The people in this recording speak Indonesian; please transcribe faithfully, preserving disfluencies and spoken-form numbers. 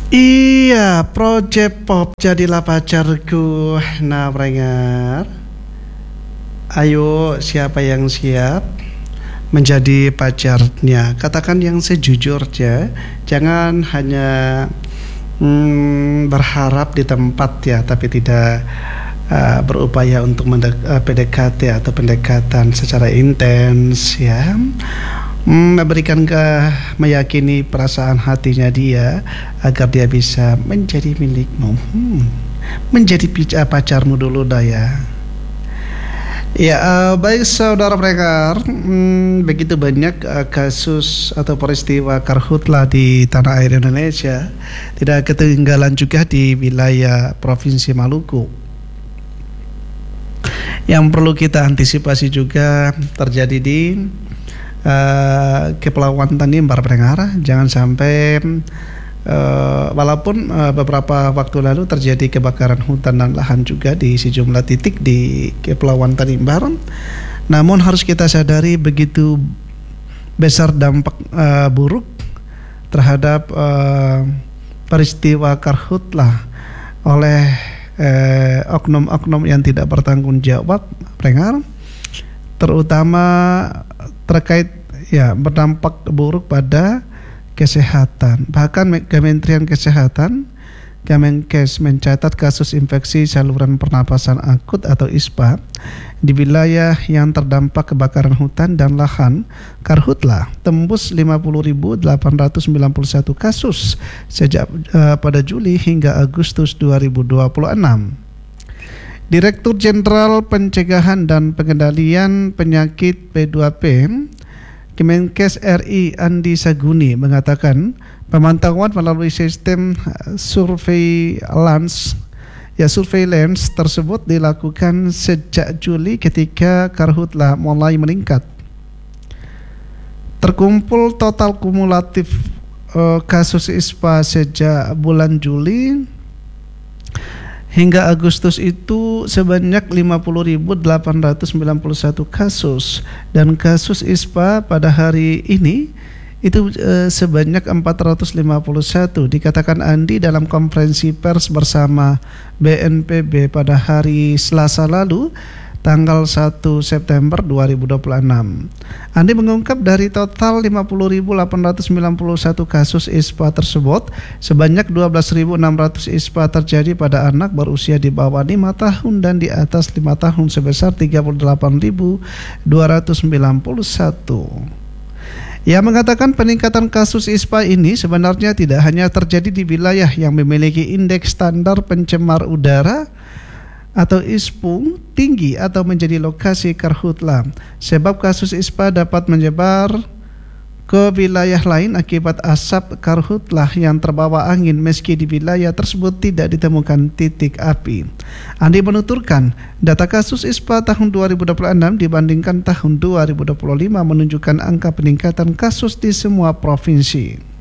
Iya, Project Pop jadilah pacarku. Nah, pendengar, ayo siapa yang siap menjadi pacarnya? Katakan yang sejujurnya. Jangan hanya hmm, berharap di tempat ya, tapi tidak uh, berupaya untuk mendek- uh, P D K T atau pendekatan secara intens ya. Hmm, memberikan ke meyakini perasaan hatinya dia agar dia bisa menjadi milikmu, hmm, menjadi pica- pacarmu dulu dah ya. Ya, eh, baik saudara pendengar, hmm, begitu banyak eh, kasus atau peristiwa karhutlah di tanah air Indonesia. Tidak ketinggalan juga di wilayah Provinsi Maluku. Yang perlu kita antisipasi juga terjadi di Uh, Kepulauan Tanimbar pendengar. Jangan sampai uh, walaupun uh, beberapa waktu lalu terjadi kebakaran hutan dan lahan juga di sejumlah titik di Kepulauan Tanimbar, namun harus kita sadari begitu besar dampak uh, buruk terhadap uh, peristiwa karhutlah oleh uh, oknum-oknum yang tidak bertanggung jawab pendengar, terutama terkait ya berdampak buruk pada kesehatan. Bahkan Kementerian Kesehatan Kemenkes mencatat kasus infeksi saluran pernapasan akut atau I S P A di wilayah yang terdampak kebakaran hutan dan lahan karhutlah tembus lima puluh ribu delapan ratus sembilan puluh satu kasus sejak uh, pada Juli hingga Agustus dua ribu dua puluh enam. Direktur Jenderal Pencegahan dan Pengendalian Penyakit P dua P Kemenkes R I Andi Saguni mengatakan pemantauan melalui sistem surveillance ya surveillance tersebut dilakukan sejak Juli ketika karhutlah mulai meningkat. Terkumpul total kumulatif uh, kasus I S P A sejak bulan Juli hingga Agustus itu sebanyak lima puluh ribu delapan ratus sembilan puluh satu kasus, dan kasus I S P A pada hari ini itu e, sebanyak empat ratus lima puluh satu, dikatakan Andi dalam konferensi pers bersama B N P B pada hari Selasa lalu tanggal satu September dua ribu dua puluh enam. Andi mengungkap dari total lima puluh ribu delapan ratus sembilan puluh satu kasus I S P A tersebut, sebanyak dua belas ribu enam ratus I S P A terjadi pada anak berusia di bawah lima tahun dan di atas lima tahun sebesar tiga puluh delapan ribu dua ratus sembilan puluh satu. Ia mengatakan peningkatan kasus I S P A ini sebenarnya tidak hanya terjadi di wilayah yang memiliki indeks standar pencemar udara atau I S P U tinggi atau menjadi lokasi karhutlah, sebab kasus I S P A dapat menyebar ke wilayah lain akibat asap karhutlah yang terbawa angin meski di wilayah tersebut tidak ditemukan titik api. Andi menuturkan data kasus I S P A tahun dua ribu dua puluh enam dibandingkan tahun dua ribu dua puluh lima menunjukkan angka peningkatan kasus di semua provinsi.